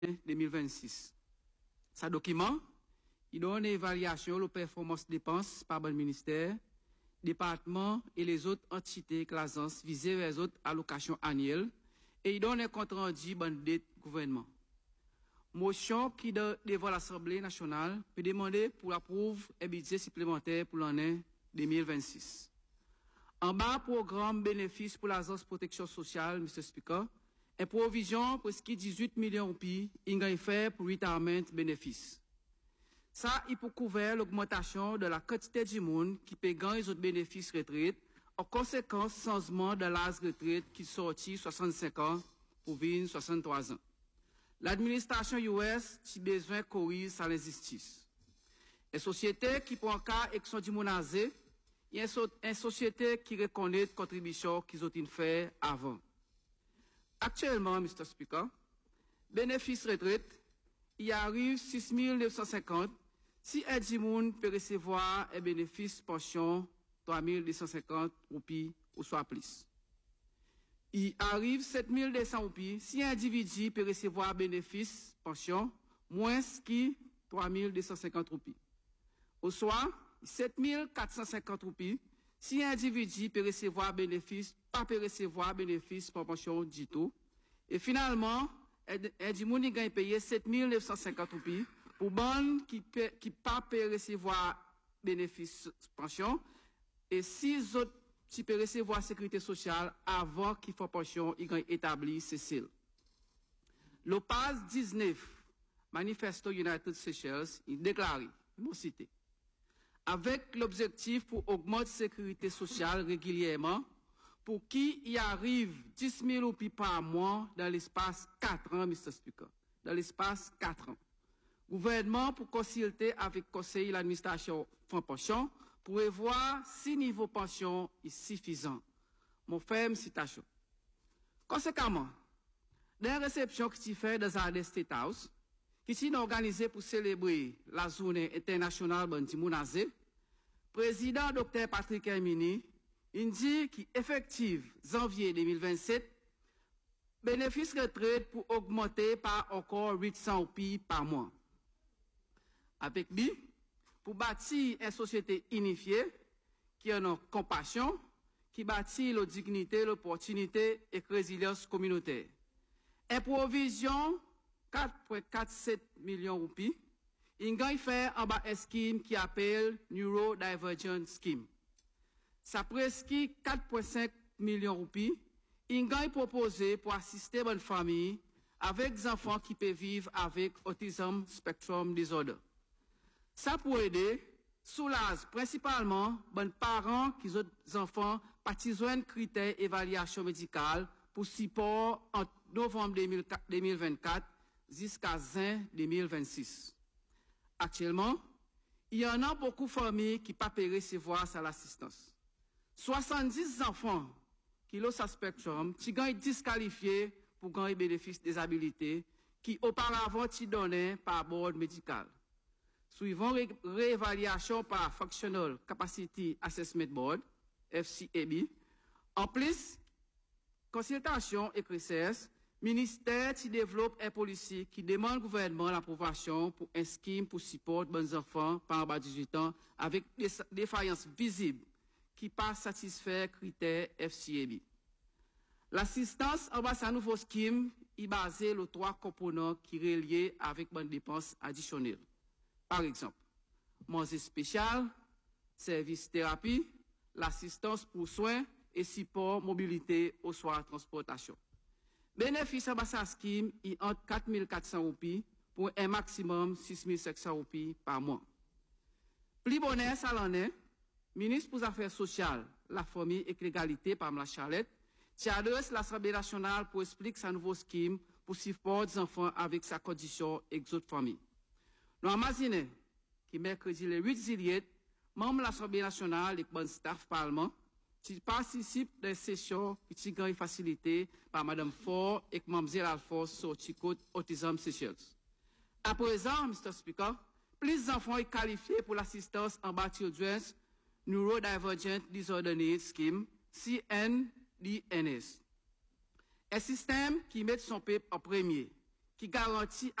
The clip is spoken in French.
2026. Ce document, il donne une évaluation de performance dépenses par le ministère, département et les autres entités classances visées vers les autres allocations annuelles et il donne un compte rendu du gouvernement. Motion qui devant l'Assemblée nationale peut demander pour approuver un budget supplémentaire pour l'année 2026. En bas, programme bénéfice pour l'agence protection sociale, Mr. Speaker, une provision presque 18 millions de roupies, il a fait pour retirement bénéfices. Ça, il peut couvrir l'augmentation de la quantité du monde qui paie les autres bénéfices retraite, en conséquence, changement de l'âge retraite qui sortit 65 ans pour venir 63 ans. L'administration US a besoin de corriger sa injustice. Une société qui prend cas action du monazé, il y a une société qui reconnaît les contributions qu'ils ont fait avant. Actuellement, Mr. Speaker, bénéfice retraite, il arrive 6 950. Si un dimoun peut recevoir un bénéfice pension 3 250 roupies ou soit plus. Il arrive 7 200 roupies. Si un individu peut recevoir bénéfice pension moins que 3 250 roupies. Ou soit 7 450 roupies. Si un individu peut recevoir bénéfice, pas peut recevoir bénéfice pour pension du tout. Et finalement, un individu gagne payer 7 950 roupies pour bonne qui pas peut recevoir bénéfice pension. Et si autres qui peut recevoir sécurité sociale avant qu'il faut pension, il gagne établi Cécile. L'OPAS 19, Manifesto United Seychelles, il déclare, mon cité, avec l'objectif pour augmenter la sécurité sociale régulièrement, pour qui y arrive 10 000 roupies par mois dans l'espace 4 ans, Mr. Speaker. Dans l'espace 4 ans. Gouvernement pour consulter avec conseil et l'administration fonds pension pour voir si niveau pension est suffisant. Mon ferme citation. Conséquemment, dans la réception qui fait dans la State House, qui est organisée pour célébrer la journée internationale de Mounazé, président Dr. Patrick Hermini, il dit qu'effective janvier 2027, bénéfice retraite pour augmenter par encore 800 roupies par mois. Avec lui, pour bâtir une société unifiée, qui a une compassion, qui bâtit la dignité, l'opportunité et la résilience communautaire. Une provision 4,47 millions de roupies, il a fait en bas un scheme qui appelle Neurodivergent Scheme. Ça presque 4,5 millions de roupies, il a proposé pour assister une famille avec des enfants qui peuvent vivre avec Autism Spectrum Disorder. Ça pour aider, soulage principalement les parents qui ont des enfants partisans de critères d'évaluation médicale pour support entre novembre 2024 jusqu'à juin 2026. Actuellement, il y en a beaucoup de familles qui ne peuvent pas recevoir cette assistance. 70 enfants qui ont ce spectrum, qui sont disqualifiés pour gagner bénéfice des habilités qui auparavant sont donnés par bord médical. Suivant réévaluation par Functional Capacity Assessment Board, FCAB, en plus, consultation et recherche, ministère qui développe une politique qui demande au gouvernement l'approbation pour un scheme pour support des enfants par en bas de 18 ans avec des défaillances visibles qui pas satisfaire critères FCAB. L'assistance en bas de ce nouveau scheme est basée sur 3 composants qui sont reliés avec une dépense additionnelle. Par exemple, manger spécial, service thérapie, l'assistance pour soins et support mobilité au soir transportation. Bénéfice à bas scheme est entre 4 400 roupies pour un maximum 6 500 roupies par mois. Plus bonheur ça l'en est, ministre pour les Affaires sociales, la famille et l'égalité par la Charlette, qui adresse l'Assemblée nationale pour expliquer sa nouveau scheme pour support des enfants avec sa condition et d'autres familles. Nous imaginons que mercredi le 8 juillet, membres de l'Assemblée nationale et le staff parlement, qui participent des sessions qui sont facilitées par Mme Ford et Mme Alphonse sur le Autism Seychelles. À présent, Mr. Speaker, plus d'enfants sont qualifiés pour l'assistance en bas Children's Neurodivergent Disorder Needs Scheme, CNDNS. Un système qui met son peuple en premier, qui garantit